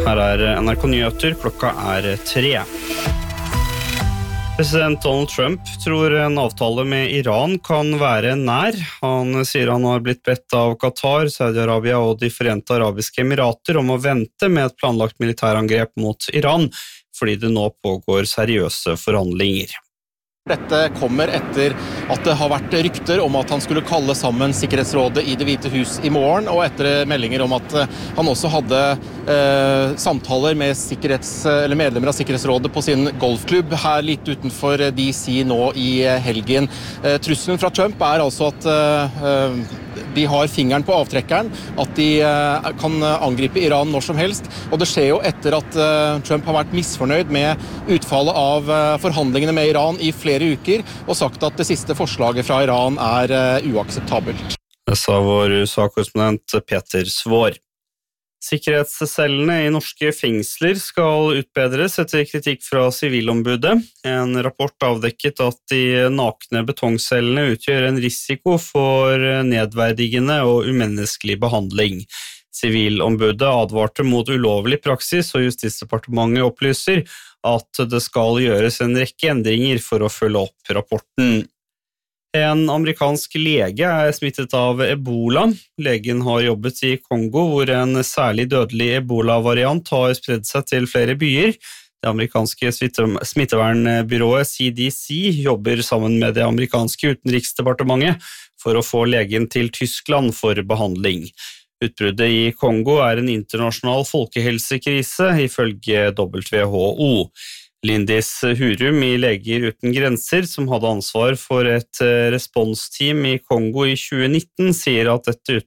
Her NRK Nyheter, klokka 3. President Donald Trump tror en avtale med Iran kan være nær. Han sier han har blitt bedt av Qatar, Saudi-Arabia og de Forente Arabiske Emirater om å vente med et planlagt militærangrep mot Iran, fordi det nå pågår seriøse forhandlinger. Dette kommer etter at det har vært rykter om at han skulle kalle sammen Sikkerhetsrådet i Det hvite hus i morgen, og etter meldinger om at han også hadde samtaler med medlemmer av Sikkerhetsrådet på sin golfklubb her litt utenfor DC nå i helgen. Trusselen fra Trump er altså at de har fingeren på avtrekkeren, at de kan angripe Iran når som helst, og det skjer jo etter at Trump har vært misfornøyd med utfallet av forhandlingene med Iran i flere uker, og sagt at det siste forslaget fra Iran er uakseptabelt. Det sa vår USA-korrespondent Peter Svår. Sikkerhetscellene i norske fengsler skal utbedres etter kritikk fra Sivilombudet. En rapport avdekket at de nakne betongcellene utgjør en risiko for nedverdigende og umenneskelig behandling. Sivilombudet advarte mot ulovlig praksis, og Justisdepartementet opplyser at det skal gjøres en rekke endringer for å følge opp rapporten. En amerikansk lege er smittet av Ebola. Legen har jobbet i Kongo, hvor en særlig dødelig Ebola-variant har spredd seg til flere byer. Det amerikanske smittevernbyrået CDC jobber sammen med det amerikanske utenriksdepartementet for å få legen til Tyskland for behandling. Utbruddet i Kongo er en internasjonal folkehelsekrise, ifølge WHO. Lindis Hurum i Leger uten grenser, som hadde ansvar for et responsteam i Kongo i 2019, sier at dette